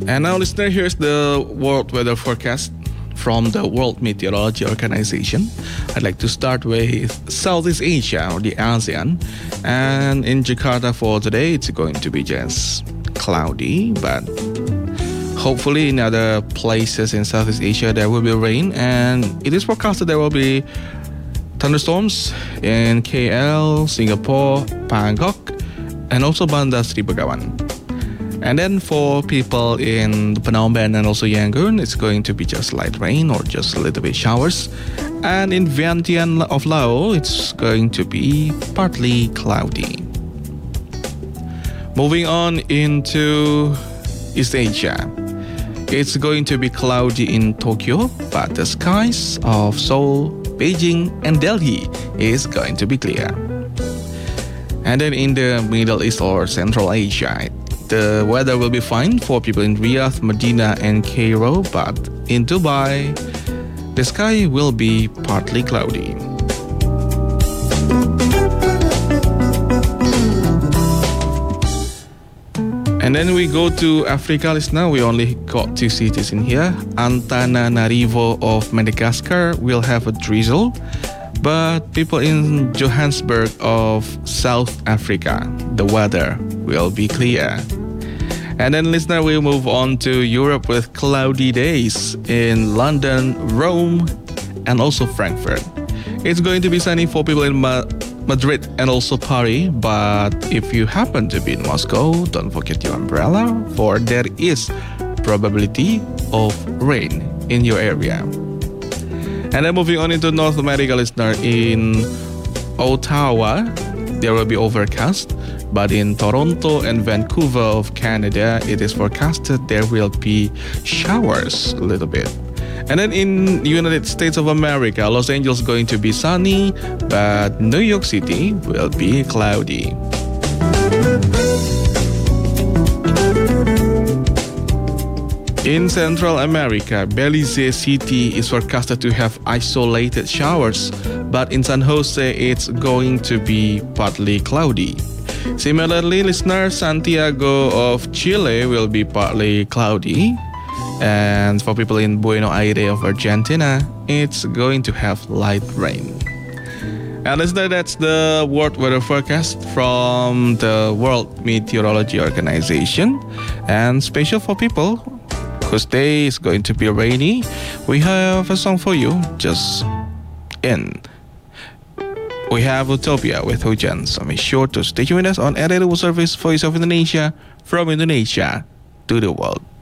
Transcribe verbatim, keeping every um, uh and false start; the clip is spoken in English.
And now, listener, here's the world weather forecast from the World Meteorology Organization. I'd like to start with Southeast Asia or the ASEAN. And in Jakarta for today, it's going to be just cloudy, but hopefully in other places in Southeast Asia there will be rain, and it is forecasted there will be thunderstorms in K L, Singapore, Bangkok, and also Bandar Sri Begawan. And then for people in Phnom Penh and also Yangon, it's going to be just light rain or just a little bit showers. And in Vientiane of Laos, it's going to be partly cloudy. Moving on into East Asia. It's going to be cloudy in Tokyo, but the skies of Seoul, Beijing, and Delhi is going to be clear. And then in the Middle East or Central Asia, the weather will be fine for people in Riyadh, Medina, and Cairo, but in Dubai, the sky will be partly cloudy. And then we go to Africa, listener. We only got two cities in here. Antananarivo of Madagascar will have a drizzle, but people in Johannesburg of South Africa, the weather will be clear. And then, listener, we move on to Europe with cloudy days in London, Rome, and also Frankfurt. It's going to be sunny for people in Ma- Madrid and also Paris, but if you happen to be in Moscow, don't forget your umbrella, for there is probability of rain in your area. And then moving on into North America, listener, in Ottawa, there will be overcast, but in Toronto and Vancouver of Canada, it is forecasted there will be showers a little bit. And then in United States of America, Los Angeles going to be sunny, but New York City will be cloudy. In Central America, Belize City is forecasted to have isolated showers, but in San Jose, it's going to be partly cloudy. Similarly, listener, Santiago of Chile will be partly cloudy. And for people in Buenos Aires of Argentina, it's going to have light rain. And listener, that's the world weather forecast from the World Meteorology Organization. And special for people whose day is going to be rainy, we have a song for you just in. We have Utopia with Hujan, so make sure to stay tuned with us on R R U Service Voice of Indonesia, from Indonesia to the world.